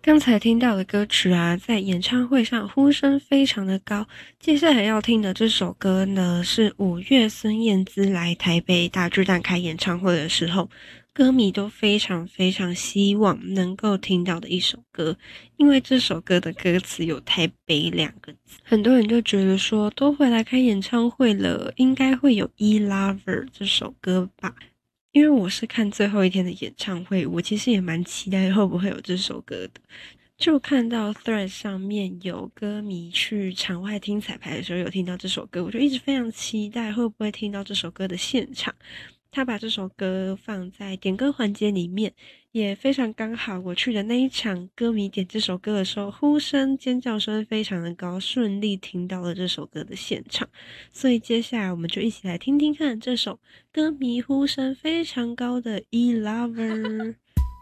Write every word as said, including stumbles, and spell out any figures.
刚才听到的歌曲啊，在演唱会上呼声非常的高。接下来要听的这首歌呢，是五月孙燕姿来台北大巨蛋开演唱会的时候，歌迷都非常非常希望能够听到的一首歌。因为这首歌的歌词有台北两个字，很多人就觉得说，都回来开演唱会了，应该会有 E Lover 这首歌吧。因为我是看最后一天的演唱会，我其实也蛮期待会不会有这首歌的。就看到 Thread 上面有歌迷去场外听彩排的时候有听到这首歌，我就一直非常期待会不会听到这首歌的现场。他把这首歌放在点歌环节里面，也非常刚好我去的那一场歌迷点这首歌的时候，呼声尖叫声非常的高，顺利听到了这首歌的现场。所以接下来我们就一起来听听看这首歌迷呼声非常高的 E Lover。